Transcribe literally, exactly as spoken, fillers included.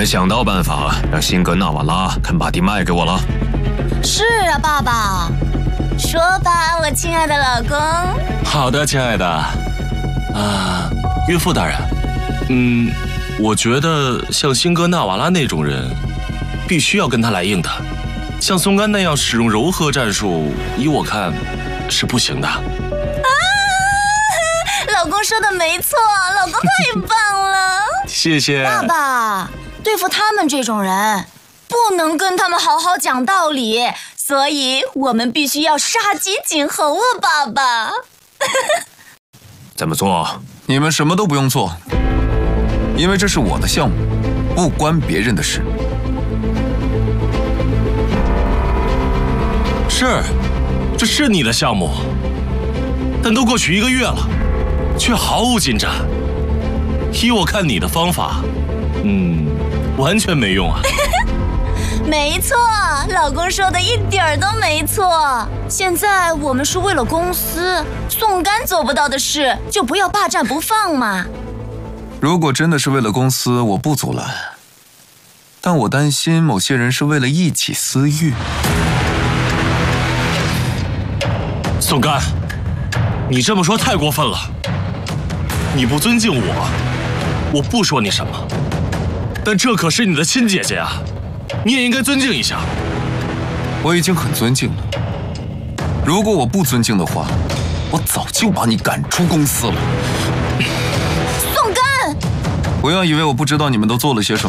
们想到办法让辛格纳瓦拉肯把地卖给我了。 是啊，爸爸。说吧，我亲爱的老公。 好的，亲爱的。啊，岳父大人，嗯，我觉得像辛格纳瓦拉那种人，必须要跟他来硬的。像松干那样使用柔和战术，依我看，是不行的。啊， 老公说的没错，老公太棒了。 谢谢。 爸爸，对付他们这种人，不能跟他们好好讲道理，所以我们必须要杀鸡儆猴啊，爸爸。 怎么做？ 你们什么都不用做，因为这是我的项目，不关别人的事。 是，这是你的项目，但都过去一个月了，却毫无进展。依我看，你的方法，嗯，完全没用啊。 没错，老公说的一点儿都没错。现在我们是为了公司，宋干做不到的事，就不要霸占不放嘛。 如果真的是为了公司，我不阻拦，但我担心某些人是为了一己私欲。 宋干，你这么说太过分了。你不尊敬我，我不说你什么，但这可是你的亲姐姐啊，你也应该尊敬一下。 我已经很尊敬了，如果我不尊敬的话，我早就把你赶出公司了。 宋干， 不要以为我不知道你们都做了些什么。